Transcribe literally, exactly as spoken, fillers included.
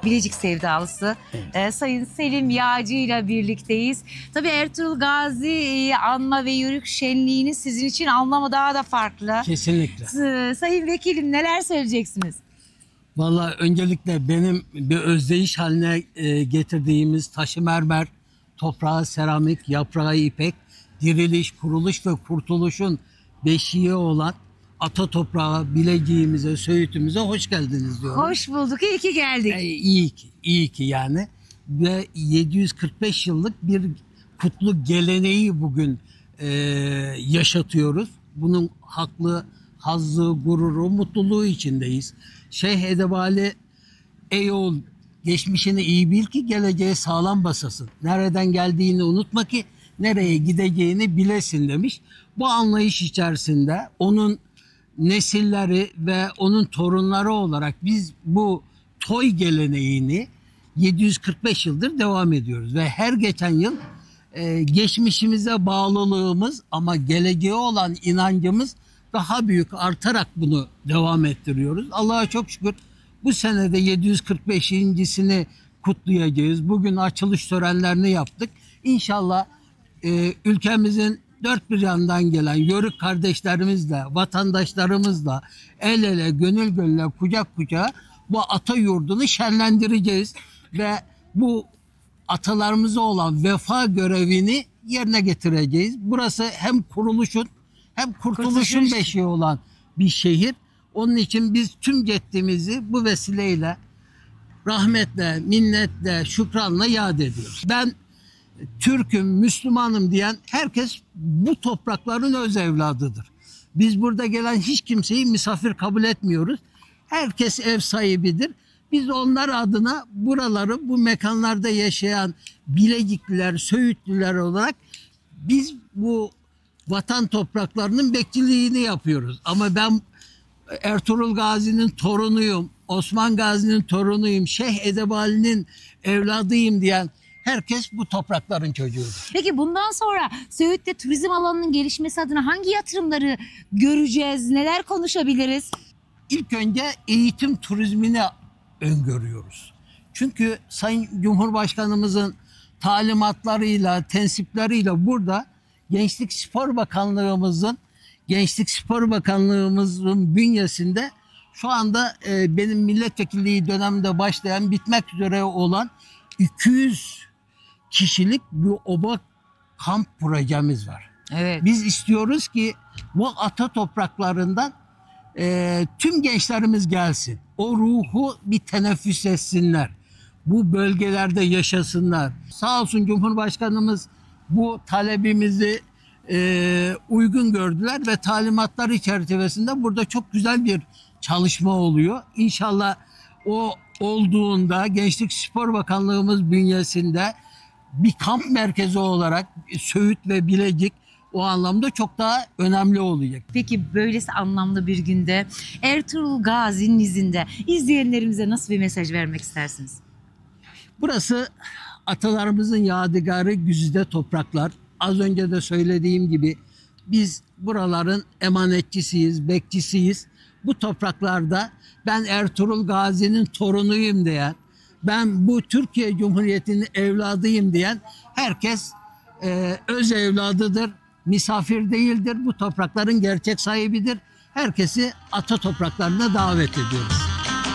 Bilecik sevdalısı Evet. e, Sayın Selim Yağcı ile birlikteyiz. Tabii Ertuğrul Gazi e, anma ve yörük şenliğini sizin için anlamı daha da farklı. Kesinlikle. S- Sayın Vekilim, neler söyleyeceksiniz? Vallahi öncelikle benim bir özdeyiş haline e, getirdiğimiz taşı mermer, toprağı seramik, yaprağı ipek, diriliş, kuruluş ve kurtuluşun beşiği olan ata toprağı Bilecik'imize, Söğüt'ümüze hoş geldiniz diyorum. Hoş bulduk, iyi ki geldik. E, iyi ki, iyi ki yani. Ve yedi yüz kırk beş yıllık bir kutlu geleneği bugün e, yaşatıyoruz. Bunun haklı, hazzı, gururu, mutluluğu içindeyiz. Şeyh Edebali, ey oğul geçmişini iyi bil ki geleceğe sağlam basasın. Nereden geldiğini unutma ki nereye gideceğini bilesin demiş. Bu anlayış içerisinde onun nesilleri ve onun torunları olarak biz bu toy geleneğini yedi yüz kırk beş yıldır devam ediyoruz. Ve her geçen yıl e, geçmişimize bağlılığımız ama geleceğe olan inancımız daha büyük artarak bunu devam ettiriyoruz. Allah'a çok şükür bu senede yedi yüz kırk beşincisini kutlayacağız. Bugün açılış törenlerini yaptık. İnşallah e, ülkemizin dört bir yandan gelen yörük kardeşlerimizle, vatandaşlarımızla el ele, gönül gönüle, kucak kucağa bu ata yurdunu şenlendireceğiz. Ve bu atalarımıza olan vefa görevini yerine getireceğiz. Burası hem kuruluşun hem kurtuluşun Kurtuluş. beşiği olan bir şehir. Onun için biz tüm ceddimizi bu vesileyle rahmetle, minnetle, şükranla yad ediyoruz. Ben Türk'üm, Müslümanım diyen herkes bu toprakların öz evladıdır. Biz burada gelen hiç kimseyi misafir kabul etmiyoruz. Herkes ev sahibidir. Biz onlar adına buraları, bu mekanlarda yaşayan Bilecikliler, Söğütlüler olarak biz bu vatan topraklarının bekçiliğini yapıyoruz. Ama ben Ertuğrul Gazi'nin torunuyum, Osman Gazi'nin torunuyum, Şeyh Edebali'nin evladıyım diyen herkes bu toprakların çocuğudur. Peki bundan sonra Söğüt'te turizm alanının gelişmesi adına hangi yatırımları göreceğiz? Neler konuşabiliriz? İlk önce eğitim turizmini öngörüyoruz. Çünkü Sayın Cumhurbaşkanımızın talimatlarıyla, tensipleriyle burada Gençlik Spor Bakanlığımızın Gençlik Spor Bakanlığımızın bünyesinde şu anda e, benim milletvekilliği döneminde başlayan, bitmek üzere olan iki yüz kişilik bir oba kamp projemiz var. Evet. Biz istiyoruz ki bu ata topraklarından e, tüm gençlerimiz gelsin. O ruhu bir teneffüs etsinler. Bu bölgelerde yaşasınlar. Sağ olsun Cumhurbaşkanımız bu talebimizi e, uygun gördüler ve talimatları çerçevesinde burada çok güzel bir çalışma oluyor. İnşallah o olduğunda Gençlik Spor Bakanlığımız bünyesinde bir kamp merkezi olarak Söğüt ve Bilecik o anlamda çok daha önemli olacak. Peki böylesi anlamlı bir günde Ertuğrul Gazi'nin izinde izleyenlerimize nasıl bir mesaj vermek istersiniz? Burası atalarımızın yadigarı güzide topraklar. Az önce de söylediğim gibi biz buraların emanetçisiyiz, bekçisiyiz. Bu topraklarda ben Ertuğrul Gazi'nin torunuyum diyen, ben bu Türkiye Cumhuriyeti'nin evladıyım diyen herkes e, öz evladıdır, misafir değildir. Bu toprakların gerçek sahibidir. Herkesi ata topraklarına davet ediyoruz.